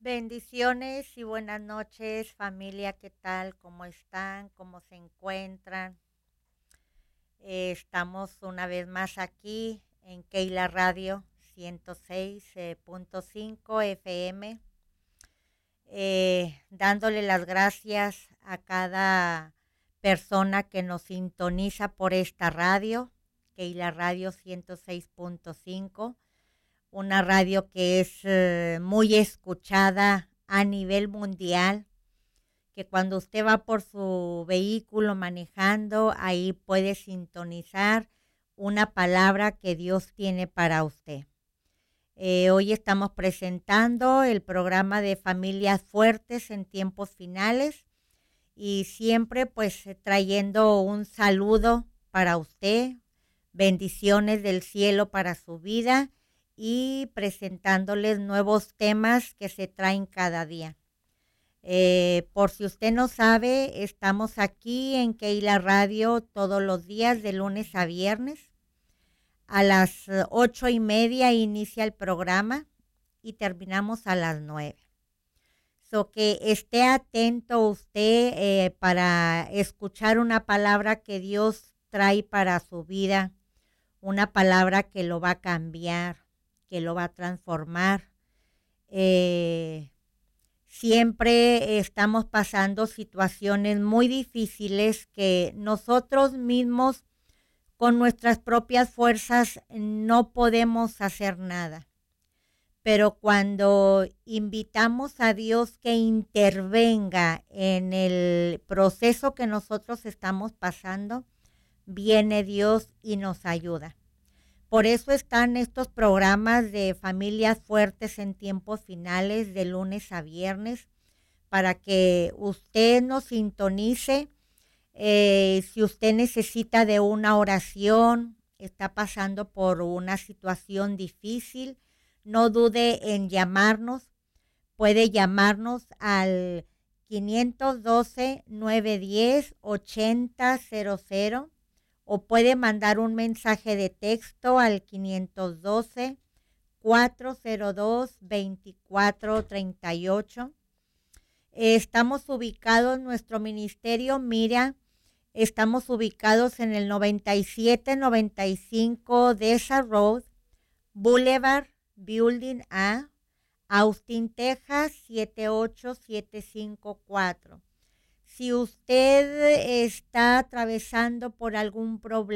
Bendiciones y buenas noches, familia, ¿qué tal? ¿Cómo están? ¿Cómo se encuentran? Estamos una vez más aquí en Keila Radio 106.5 FM, dándole las gracias a cada persona que nos sintoniza por esta radio, Keila Radio 106.5, una radio que es muy escuchada a nivel mundial, que cuando usted va por su vehículo manejando, ahí puede sintonizar una palabra que Dios tiene para usted. Hoy estamos presentando el programa de Familias Fuertes en Tiempos Finales y siempre pues trayendo un saludo para usted, bendiciones del cielo para su vida y presentándoles nuevos temas que se traen cada día. Por si usted no sabe, estamos aquí en Keila Radio todos los días de lunes a viernes. A las 8:30 inicia el programa y terminamos a las 9. So que esté atento usted para escuchar una palabra que Dios trae para su vida, una palabra que lo va a cambiar, que lo va a transformar. Siempre estamos pasando situaciones muy difíciles que nosotros mismos con nuestras propias fuerzas no podemos hacer nada. Pero cuando invitamos a Dios que intervenga en el proceso que nosotros estamos pasando, viene Dios y nos ayuda. Por eso están estos programas de familias fuertes en tiempos finales de lunes a viernes, para que usted nos sintonice. Si usted necesita de una oración, está pasando por una situación difícil, no dude en llamarnos. Puede llamarnos al 512-910-8000 o puede mandar un mensaje de texto al 512-402-2438. Estamos ubicados en nuestro ministerio, mira, estamos ubicados en el 9795 Desert Road, Boulevard, Building A, Austin, Texas 78754. Si usted está atravesando por algún problema,